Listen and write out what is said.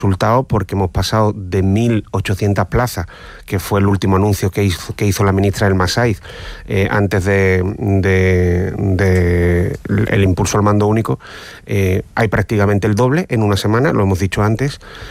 resultado porque hemos pasado de 1.800 plazas, que fue el último anuncio que hizo la ministra del Masaiz antes de el impulso al mando único. Hay prácticamente el doble en una semana, lo hemos dicho antes,